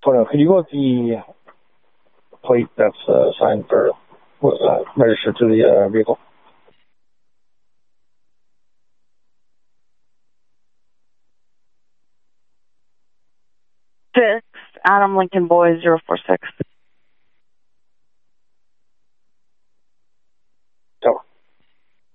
Could you go with the plate that's signed for, registered to the vehicle? 6, Adam Lincoln Boy 046.